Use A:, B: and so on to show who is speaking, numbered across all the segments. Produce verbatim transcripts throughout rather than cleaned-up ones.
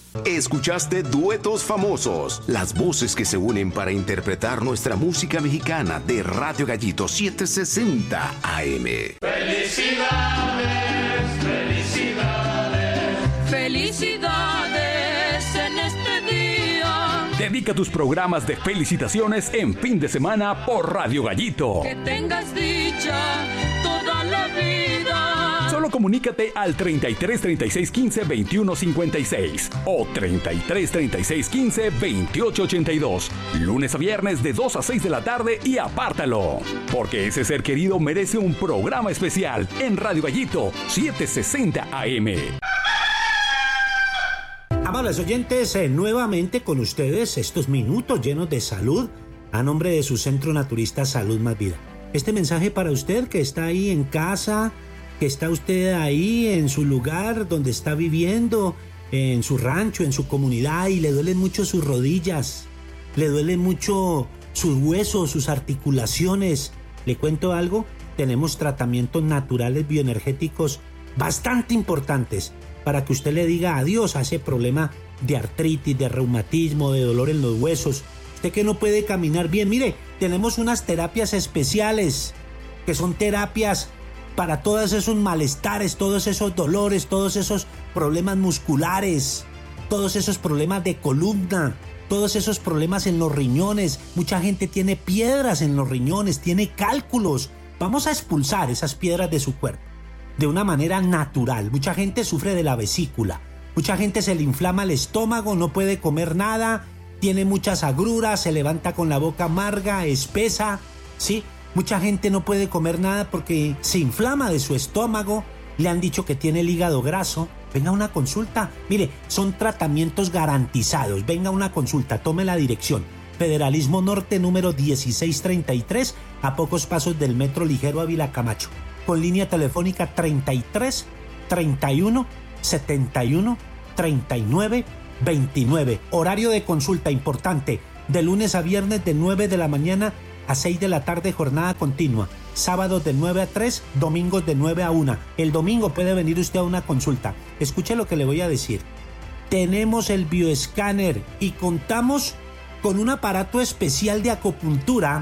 A: Escuchaste Duetos Famosos, las voces que se unen para interpretar nuestra música mexicana de Radio Gallito setecientos sesenta A M.
B: Felicidades, felicidades, felicidades en este día.
C: Dedica tus programas de felicitaciones en fin de semana por Radio Gallito.
B: Que tengas dicha toda la vida.
C: Solo comunícate al treinta y tres, treinta y seis, quince, veintiuno, cincuenta y seis o treinta y tres, treinta y seis, quince, veintiocho, ochenta y dos. Lunes a viernes de dos a seis de la tarde y apártalo. Porque ese ser querido merece un programa especial en Radio Gallito setecientos sesenta A M.
D: Amables oyentes, eh, nuevamente con ustedes estos minutos llenos de salud a nombre de su Centro Naturista Salud Más Vida. Este mensaje para usted que está ahí en casa, que está usted ahí en su lugar donde está viviendo, en su rancho, en su comunidad y le duelen mucho sus rodillas, le duelen mucho sus huesos, sus articulaciones. ¿Le cuento algo? Tenemos tratamientos naturales bioenergéticos bastante importantes para que usted le diga adiós a ese problema de artritis, de reumatismo, de dolor en los huesos. Usted que no puede caminar bien, mire, tenemos unas terapias especiales que son terapias para todos esos malestares, todos esos dolores, todos esos problemas musculares, todos esos problemas de columna, todos esos problemas en los riñones. Mucha gente tiene piedras en los riñones, tiene cálculos. Vamos a expulsar esas piedras de su cuerpo de una manera natural. Mucha gente sufre de la vesícula, mucha gente se le inflama el estómago, no puede comer nada, tiene muchas agruras, se levanta con la boca amarga, espesa, ¿sí? Mucha gente no puede comer nada porque se inflama de su estómago, le han dicho que tiene el hígado graso. Venga a una consulta, mire, son tratamientos garantizados. Venga a una consulta, tome la dirección. Federalismo Norte número dieciséis treinta y tres, a pocos pasos del Metro Ligero Ávila Camacho. Con línea telefónica treinta y tres, treinta y uno, setenta y uno, treinta y nueve, veintinueve. Horario de consulta importante, de lunes a viernes de nueve de la mañana a seis de la tarde, jornada continua. Sábados de nueve a tres, domingos de nueve a una. El domingo puede venir usted a una consulta. Escuche lo que le voy a decir. Tenemos el bioescáner y contamos con un aparato especial de acupuntura,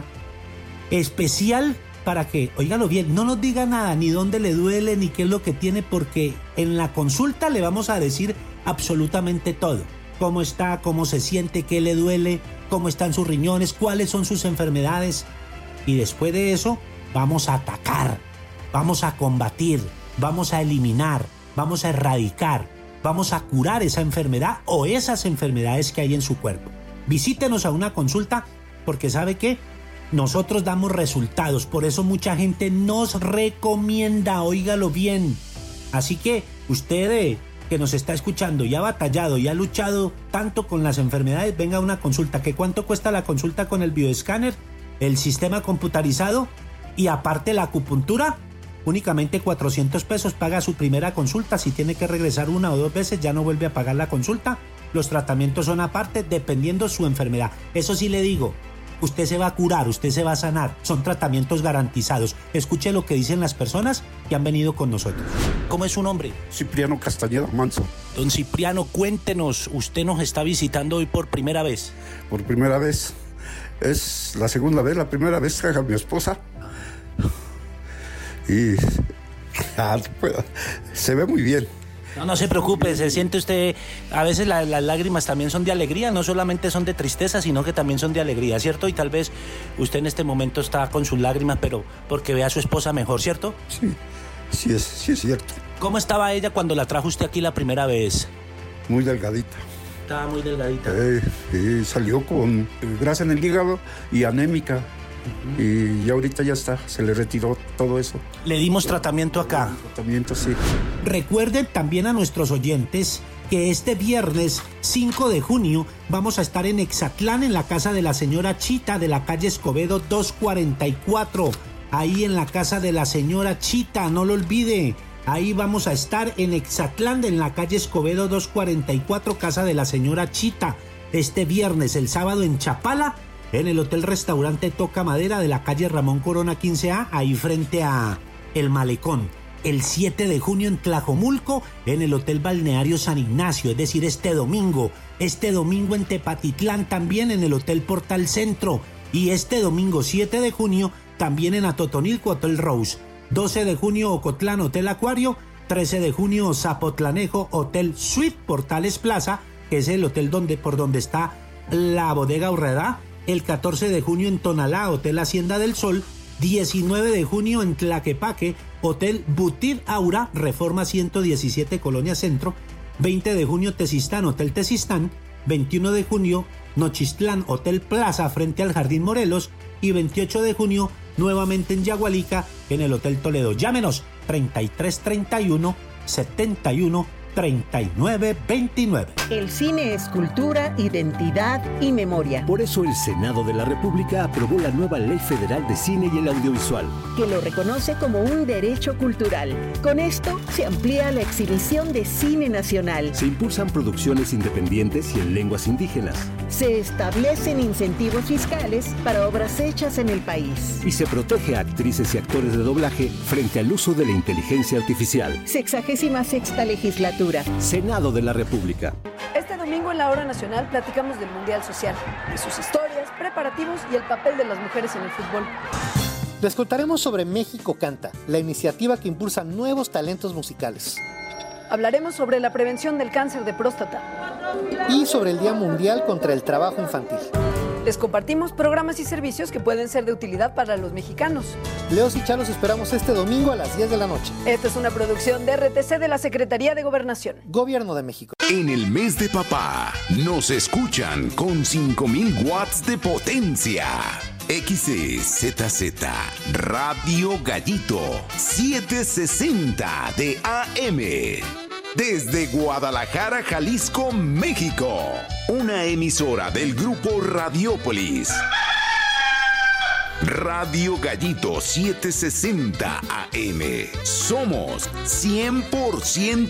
D: especial para que, óigalo bien, no nos diga nada, ni dónde le duele, ni qué es lo que tiene, porque en la consulta le vamos a decir absolutamente todo. Cómo está, cómo se siente, qué le duele, cómo están sus riñones, cuáles son sus enfermedades. Y después de eso, vamos a atacar, vamos a combatir, vamos a eliminar, vamos a erradicar, vamos a curar esa enfermedad o esas enfermedades que hay en su cuerpo. Visítenos a una consulta porque ¿sabe qué? Nosotros damos resultados, por eso mucha gente nos recomienda, óigalo bien. Así que usted eh, que nos está escuchando y ha batallado y ha luchado tanto con las enfermedades, venga a una consulta. ¿Qué cuánto cuesta la consulta con el bioescáner, el sistema computarizado y aparte la acupuntura? Únicamente cuatrocientos pesos, paga su primera consulta. Si tiene que regresar una o dos veces ya no vuelve a pagar la consulta. Los tratamientos son aparte dependiendo su enfermedad. Eso sí le digo, usted se va a curar, usted se va a sanar. Son tratamientos garantizados. Escuche lo que dicen las personas que han venido con nosotros. ¿Cómo es su nombre?
E: Cipriano Castañeda Manso.
D: Don Cipriano, cuéntenos, usted nos está visitando hoy por primera vez.
E: Por primera vez. Es la segunda vez, la primera vez que haga mi esposa. Y ah, se ve muy bien.
D: No, no se preocupe, se siente usted, a veces la, las lágrimas también son de alegría, no solamente son de tristeza, sino que también son de alegría, ¿cierto? Y tal vez usted en este momento está con sus lágrimas, pero porque ve a su esposa mejor, ¿cierto?
E: Sí, sí es, sí es cierto.
D: ¿Cómo estaba ella cuando la trajo usted aquí la primera vez?
E: Muy delgadita.
D: Estaba muy delgadita.
E: Eh, sí, salió con grasa en el hígado y anémica. Uh-huh. Y ya ahorita ya está, se le retiró todo eso.
D: Le dimos tratamiento acá.
E: Tratamiento, sí.
D: Recuerden también a nuestros oyentes que este viernes cinco de junio vamos a estar en Exatlán, en la casa de la señora Chita, de la calle Escobedo doscientos cuarenta y cuatro. Ahí en la casa de la señora Chita, no lo olvide. Ahí vamos a estar en Exatlán, en la calle Escobedo doscientos cuarenta y cuatro, casa de la señora Chita. Este viernes, el sábado en Chapala, en el Hotel Restaurante Toca Madera de la calle Ramón Corona quince A, ahí frente a El Malecón. el siete de junio en Tlajomulco, en el Hotel Balneario San Ignacio, es decir, este domingo. Este domingo en Tepatitlán, también en el Hotel Portal Centro. Y este domingo siete de junio, también en Atotonilco, Hotel Rose. doce de junio, Ocotlán, Hotel Acuario. trece de junio, Zapotlanejo, Hotel Suite Portales Plaza, que es el hotel donde, por donde está la bodega Urredá. El catorce de junio en Tonalá, Hotel Hacienda del Sol. diecinueve de junio en Tlaquepaque, Hotel Butir Aura, Reforma ciento diecisiete, Colonia Centro. veinte de junio, Tezistán, Hotel Tezistán. veintiuno de junio, Nochistlán, Hotel Plaza, frente al Jardín Morelos. Y veintiocho de junio, nuevamente en Yagualica, en el Hotel Toledo. Llámenos treinta y tres treinta y uno, setenta y uno, treinta y nueve veintinueve.
F: El cine es cultura, identidad y memoria.
G: Por eso el Senado de la República aprobó la nueva Ley Federal de Cine y el Audiovisual,
F: que lo reconoce como un derecho cultural. Con esto se amplía la exhibición de cine nacional.
G: Se impulsan producciones independientes y en lenguas indígenas.
F: Se establecen incentivos fiscales para obras hechas en el país.
G: Y se protege a actrices y actores de doblaje frente al uso de la inteligencia artificial.
F: Sexagésima sexta legislatura.
G: Senado de la República.
H: Este domingo en la Hora Nacional platicamos del Mundial Social, de sus historias, preparativos y el papel de las mujeres en el fútbol.
I: Les contaremos sobre México Canta, la iniciativa que impulsa nuevos talentos musicales.
H: Hablaremos sobre la prevención del cáncer de próstata.
I: Y sobre el Día Mundial contra el Trabajo Infantil.
H: Les compartimos programas y servicios que pueden ser de utilidad para los mexicanos.
I: Leos y Chá los esperamos este domingo a las diez de la noche.
H: Esta es una producción de R T C de la Secretaría de Gobernación.
I: Gobierno de México.
A: En el mes de papá, nos escuchan con cinco mil watts de potencia. X C Z Z Radio Gallito setecientos sesenta de A M. Desde Guadalajara, Jalisco, México. Una emisora del grupo Radiópolis. Radio Gallito setecientos sesenta A M. Somos cien por ciento